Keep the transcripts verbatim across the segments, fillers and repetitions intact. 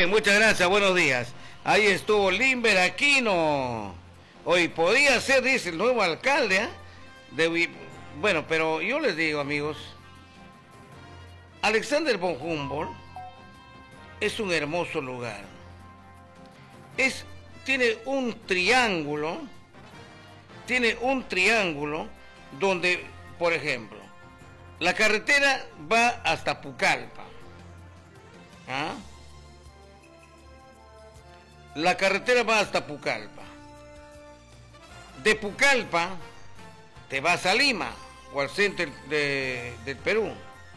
bien, muchas gracias, buenos días. Ahí estuvo Limber Aquino. Hoy podía ser, dice el nuevo alcalde, ¿eh? De, bueno, pero yo les digo, amigos, Alexander von Humboldt es un hermoso lugar. Es, tiene un triángulo, tiene un triángulo donde, por ejemplo, la carretera va hasta Pucallpa. ¿Ah? La carretera va hasta Pucallpa. De Pucallpa te vas a Lima o al centro de, del Perú.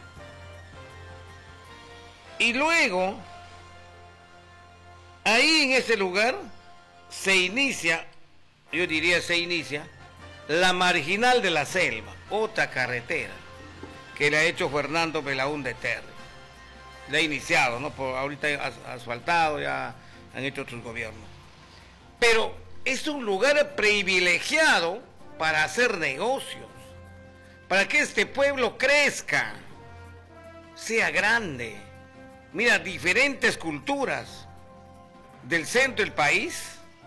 Y luego, ahí en ese lugar se inicia, yo diría se inicia, la Marginal de la Selva, otra carretera que le ha hecho Fernando Belaúnde Terry. Le ha iniciado, ¿no? Por ahorita asfaltado, ya han hecho otros gobiernos. Pero es un lugar privilegiado para hacer negocios, para que este pueblo crezca, sea grande. Mira, diferentes culturas del centro del país,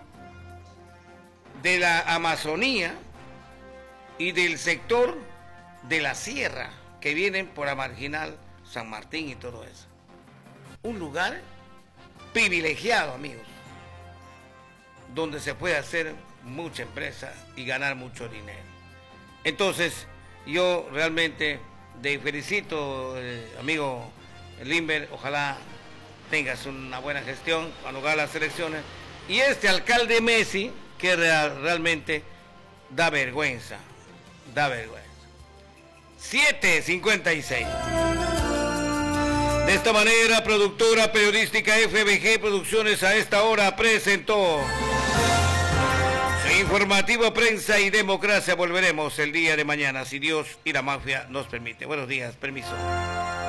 de la Amazonía y del sector de la sierra, que vienen por la Marginal, San Martín y todo eso. Un lugar privilegiado, amigos, donde se puede hacer mucha empresa y ganar mucho dinero. Entonces, yo realmente te felicito, eh, amigo Limber, ojalá tengas una buena gestión cuando hagas las elecciones. Y este alcalde Messi, que real, realmente da vergüenza, da vergüenza. siete cincuenta y seis. De esta manera, productora periodística F B G Producciones a esta hora presentó su informativo Prensa y Democracia. Volveremos el día de mañana, si Dios y la mafia nos permite. Buenos días, permiso.